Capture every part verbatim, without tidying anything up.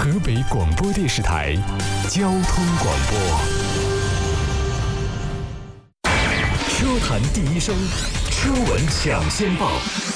河北广播电视台交通广播。车坛第一声，车闻抢先报。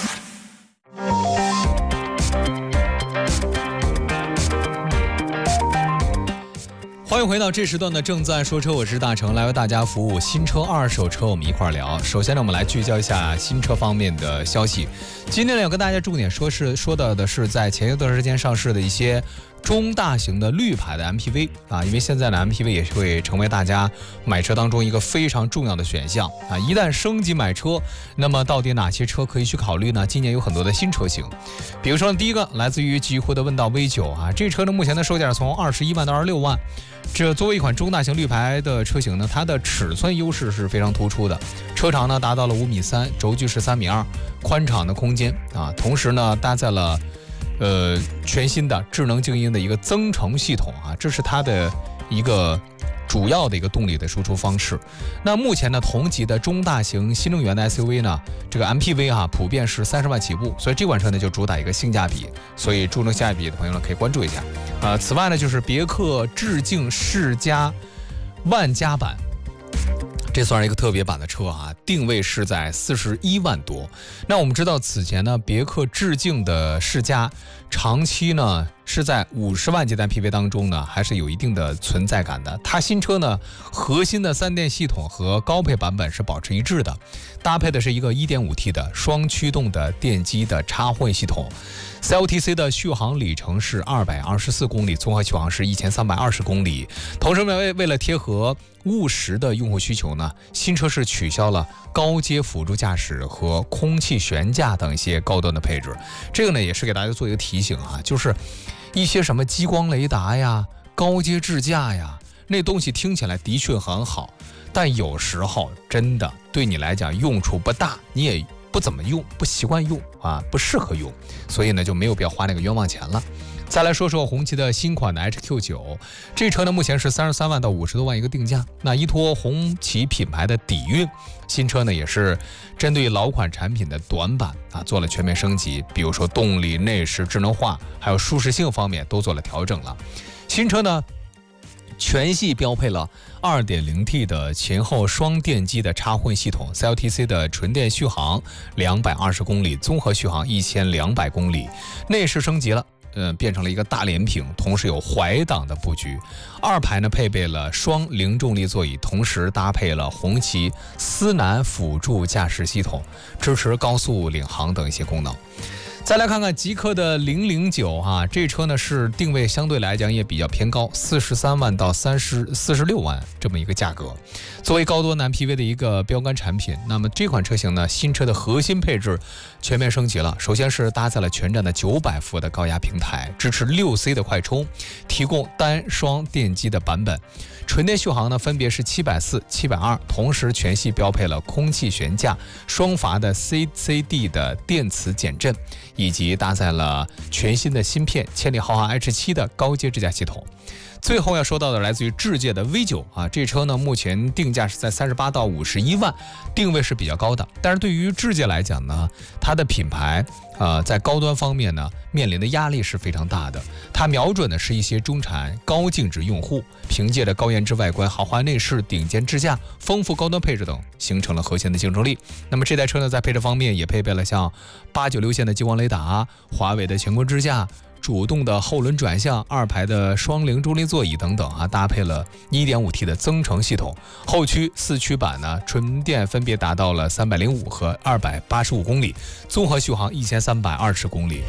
欢迎回到这时段的正在说车，我是大成，来为大家服务新车、二手车，我们一块儿聊。首先呢，我们来聚焦一下新车方面的消息。今天呢，要跟大家重点说是说到的是在前一段时间上市的一些中大型的绿牌的 M P V 啊，因为现在呢 M P V 也是会成为大家买车当中一个非常重要的选项啊。一旦升级买车，那么到底哪些车可以去考虑呢？今年有很多的新车型，比如说第一个来自于极狐的问道 V 九 啊，这车呢目前的售价从二十一万到二十六万。这作为一款中大型绿牌的车型呢，它的尺寸优势是非常突出的，车长呢达到了五米三，轴距是三米二，宽敞的空间啊，同时呢搭载了呃全新的智能静音的一个增程系统啊，这是它的一个主要的一个动力的输出方式。那目前呢，同级的中大型新能源的 S U V 呢，这个 M P V 啊，普遍是三十万起步，所以这款车呢就主打一个性价比，所以注重性价比的朋友呢可以关注一下。呃，此外呢，就是别克致敬世嘉万家版。这算是一个特别版的车啊，定位是在四十一万多。那我们知道此前呢，别克致敬的世嘉长期呢是在五十万级的 M P V 当中呢，还是有一定的存在感的。它新车呢，核心的三电系统和高配版本是保持一致的，搭配的是一个 一点五 T 的双驱动的电机的插混系统。C L T C 的续航里程是二百二十四公里，综合续航是一千三百二十公里。同时呢，为为了贴合务实的用户需求呢，新车是取消了高阶辅助驾驶和空气悬架等一些高端的配置。这个呢，也是给大家做一个提醒啊，就是一些什么激光雷达呀、高阶智驾呀，那东西听起来的确很好，但有时候真的对你来讲用处不大，你也不怎么用，不习惯用啊，不适合用，所以呢就没有必要花那个冤枉钱了。再来说说红旗的新款的 H Q 九，这车呢目前是三十三万到五十多万一个定价。那依托红旗品牌的底蕴，新车呢也是针对老款产品的短板啊做了全面升级，比如说动力、内饰、智能化，还有舒适性方面都做了调整了。新车呢全系标配了 二点零 T 的前后双电机的插混系统， C L T C 的纯电续航两百二十公里，综合续航一千两百公里。内饰升级了，嗯，变成了一个大连屏，同时有怀档的布局。二排呢配备了双零重力座椅，同时搭配了红旗思南辅助驾驶系统，支持高速领航等一些功能。再来看看极氪的零零九啊，这车呢是定位相对来讲也比较偏高，四十三万到三十四十六万这么一个价格。作为高端 M P V 的一个标杆产品，那么这款车型呢，新车的核心配置全面升级了。首先是搭载了全站的九百伏的高压平台，支持六 C 的快充，提供单双电机的版本。纯电续航呢分别是七百四、七百二，同时全系标配了空气悬架、双阀的 C C D 的电磁减震，以及搭载了全新的芯片千里豪华 H 七 的高阶智驾系统。最后要说到的来自于智界的 V 九 啊，这车呢目前定价是在三十八到五十一万，定位是比较高的。但是对于智界来讲呢，它的品牌呃在高端方面呢面临的压力是非常大的。它瞄准的是一些中产高净值用户，凭借着高颜值外观、豪华内饰、顶尖智驾、丰富高端配置等，形成了核心的竞争力。那么这台车呢在配置方面也配备了像八九六线的激光雷达、华为的乾坤支架、主动的后轮转向、二排的双零重力座椅等等啊，搭配了 一点五 T 的增程系统。后驱四驱版呢，纯电分别达到了三百零五和二百八十五公里，综合续航一千三百二十公里。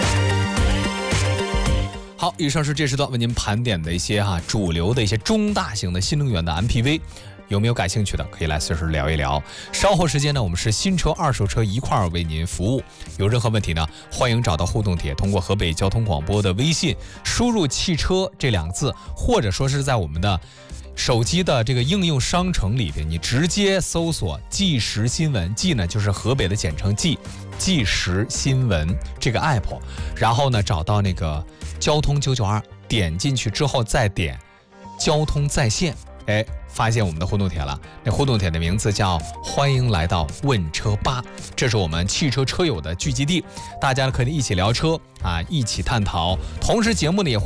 好，以上是这时段为您盘点的一些哈、啊、主流的一些中大型的新能源的 M P V。有没有感兴趣的可以来随时聊一聊。稍后时间呢，我们是新车二手车一块儿为您服务。有任何问题呢，欢迎找到互动帖，通过河北交通广播的微信输入汽车这两个字，或者说是在我们的手机的这个应用商城里边，你直接搜索即时新闻，即呢就是河北的简称即即时新闻这个 app， 然后呢找到那个交通九九二，点进去之后再点交通在线，哎，发现我们的互动帖了。那互动帖的名字叫欢迎来到问车吧，这是我们汽车车友的聚集地，大家可以一起聊车啊，一起探讨。同时节目呢也